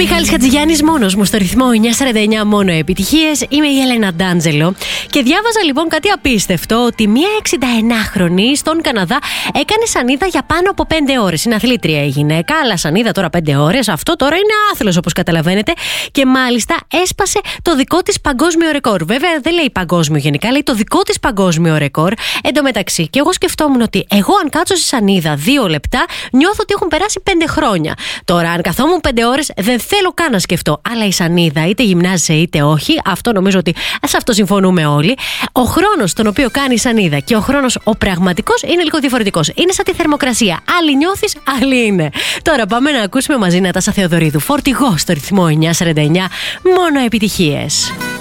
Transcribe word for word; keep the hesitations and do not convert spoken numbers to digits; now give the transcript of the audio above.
Μιχάλης Χατζηγιάννης, μόνος μου στο ρυθμό εννιά σαράντα εννιά, μόνο επιτυχίες. Είμαι η Έλενα Ντάντζελο και διάβαζα λοιπόν κάτι απίστευτο, ότι μια εξηνταεννάχρονη στον Καναδά έκανε σανίδα για πάνω από πέντε ώρες. Είναι αθλήτρια η γυναίκα, αλλά σανίδα τώρα πέντε ώρες, αυτό τώρα είναι άθλος όπως καταλαβαίνετε. Και μάλιστα έσπασε το δικό της παγκόσμιο ρεκόρ. Βέβαια δεν λέει παγκόσμιο γενικά, λέει το δικό της παγκόσμιο ρεκόρ. Εν τω μεταξύ, και εγώ σκεφτόμουν ότι εγώ αν κάτσω στη σανίδα δύο λεπτά, νιώθω ότι έχουν περάσει πέντε χρόνια. Τώρα, αν καθόμουν πέντε ώρες, δεν θέλω καν να σκεφτώ. Αλλά η σανίδα, είτε γυμνάζεσαι είτε όχι, αυτό νομίζω ότι σε αυτό συμφωνούμε όλοι. Ο χρόνος τον οποίο κάνει η σανίδα και ο χρόνος ο πραγματικός είναι λίγο διαφορετικός. Είναι σαν τη θερμοκρασία. Άλλη νιώθεις, άλλη είναι. Τώρα πάμε να ακούσουμε μαζί Νατάσα Θεοδωρίδου. Φορτηγό στο ρυθμό εννιά σαράντα εννιά, μόνο επιτυχίες.